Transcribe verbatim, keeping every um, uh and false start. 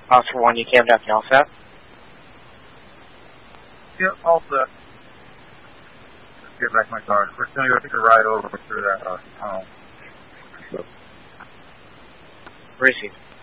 Oscar one, you came down, all set? Yep, all set. Let's get back my car. We're going to go take a ride over through that uh, tunnel. Where is he?